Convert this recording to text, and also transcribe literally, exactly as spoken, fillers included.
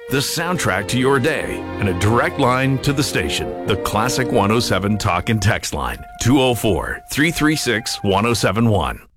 the soundtrack to your day, and a direct line to the station. The Classic one oh seven Talk and Text Line, two oh four, three three six, one oh seven one.